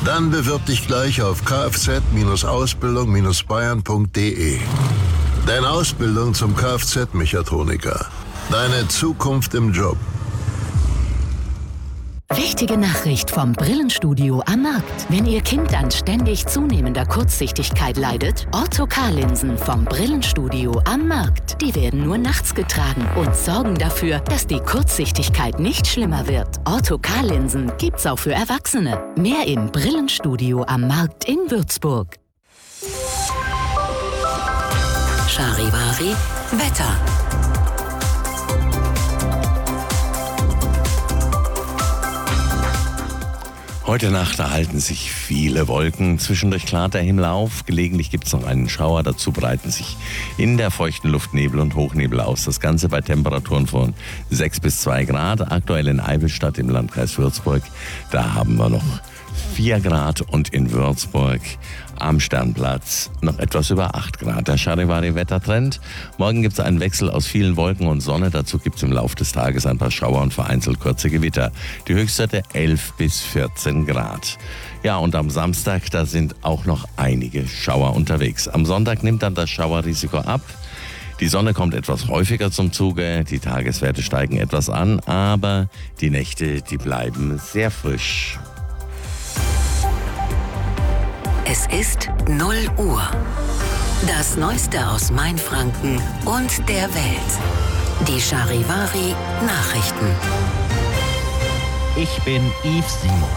Dann bewirb dich gleich auf kfz-ausbildung-bayern.de. Deine Ausbildung zum Kfz-Mechatroniker. Deine Zukunft im Job. Wichtige Nachricht vom Brillenstudio am Markt. Wenn Ihr Kind an ständig zunehmender Kurzsichtigkeit leidet, Ortho-K-Linsen vom Brillenstudio am Markt. Die werden nur nachts getragen und sorgen dafür, dass die Kurzsichtigkeit nicht schlimmer wird. Ortho-K-Linsen gibt's auch für Erwachsene. Mehr im Brillenstudio am Markt in Würzburg. Charivari Wetter. Heute Nacht erhalten sich viele Wolken. Zwischendurch klart der Himmel auf. Gelegentlich gibt es noch einen Schauer. Dazu breiten sich in der feuchten Luft Nebel und Hochnebel aus. Das Ganze bei Temperaturen von 6 bis 2 Grad. Aktuell in Eivelstadt im Landkreis Würzburg. Da haben wir noch 4 Grad und in Würzburg am Sternplatz noch etwas über 8 Grad. Der Charivari-Wettertrend. Morgen gibt es einen Wechsel aus vielen Wolken und Sonne. Dazu gibt es im Laufe des Tages ein paar Schauer und vereinzelt kurze Gewitter. Die Höchstwerte 11 bis 14 Grad. Ja, und am Samstag, da sind auch noch einige Schauer unterwegs. Am Sonntag nimmt dann das Schauerrisiko ab. Die Sonne kommt etwas häufiger zum Zuge, die Tageswerte steigen etwas an, aber die Nächte, die bleiben sehr frisch. Es ist 0 Uhr. Das Neueste aus Mainfranken und der Welt. Die Charivari Nachrichten. Ich bin Yves Simon.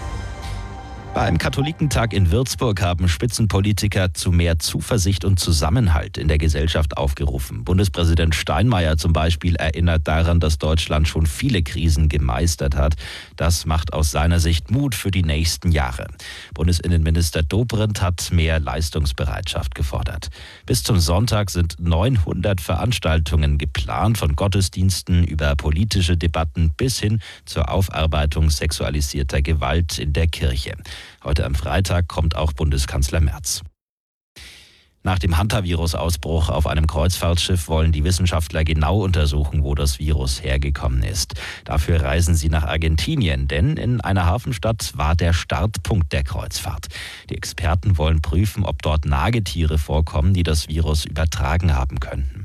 Beim Katholikentag in Würzburg haben Spitzenpolitiker zu mehr Zuversicht und Zusammenhalt in der Gesellschaft aufgerufen. Bundespräsident Steinmeier zum Beispiel erinnert daran, dass Deutschland schon viele Krisen gemeistert hat. Das macht aus seiner Sicht Mut für die nächsten Jahre. Bundesinnenminister Dobrindt hat mehr Leistungsbereitschaft gefordert. Bis zum Sonntag sind 900 Veranstaltungen geplant, von Gottesdiensten über politische Debatten bis hin zur Aufarbeitung sexualisierter Gewalt in der Kirche. Heute am Freitag kommt auch Bundeskanzler Merz. Nach dem Hantavirus-Ausbruch auf einem Kreuzfahrtschiff wollen die Wissenschaftler genau untersuchen, wo das Virus hergekommen ist. Dafür reisen sie nach Argentinien, denn in einer Hafenstadt war der Startpunkt der Kreuzfahrt. Die Experten wollen prüfen, ob dort Nagetiere vorkommen, die das Virus übertragen haben könnten.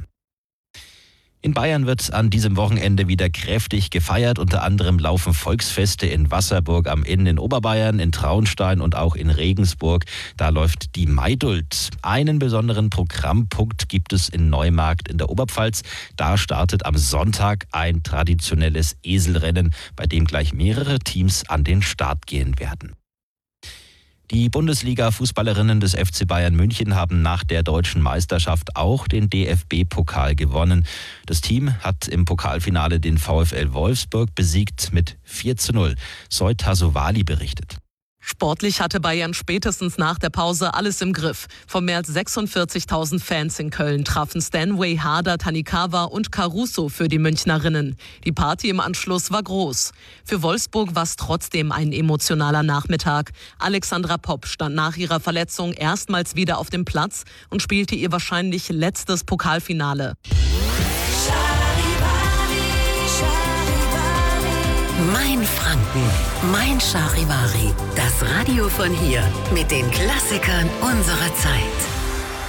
In Bayern wird an diesem Wochenende wieder kräftig gefeiert. Unter anderem laufen Volksfeste in Wasserburg am Inn in Oberbayern, in Traunstein und auch in Regensburg. Da läuft die Maidult. Einen besonderen Programmpunkt gibt es in Neumarkt in der Oberpfalz. Da startet am Sonntag ein traditionelles Eselrennen, bei dem gleich mehrere Teams an den Start gehen werden. Die Bundesliga-Fußballerinnen des FC Bayern München haben nach der deutschen Meisterschaft auch den DFB-Pokal gewonnen. Das Team hat im Pokalfinale den VfL Wolfsburg besiegt mit 4:0. Zoe Tassovali berichtet. Sportlich hatte Bayern spätestens nach der Pause alles im Griff. Von mehr als 46.000 Fans in Köln trafen Stanway, Harder, Tanikawa und Caruso für die Münchnerinnen. Die Party im Anschluss war groß. Für Wolfsburg war es trotzdem ein emotionaler Nachmittag. Alexandra Popp stand nach ihrer Verletzung erstmals wieder auf dem Platz und spielte ihr wahrscheinlich letztes Pokalfinale. Mein Franken, mein Charivari. Das Radio von hier mit den Klassikern unserer Zeit.